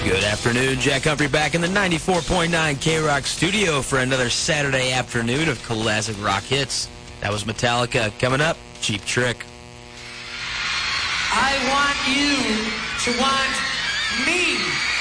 Good afternoon, Jack Humphrey back in the 94.9 K-Rock studio for another Saturday afternoon of classic rock hits. That was Metallica. Coming up, Cheap Trick. I want you to want me.